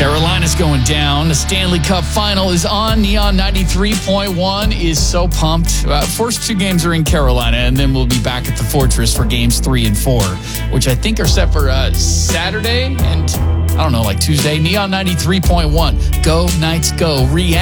Carolina's going down. The Stanley Cup final is on. Neon 93.1 is so pumped. First two games are in Carolina, and then we'll be back at the Fortress for games 3 and 4, which I think are set for Saturday and, I don't know, like Tuesday. Neon 93.1. Go Knights, go. React.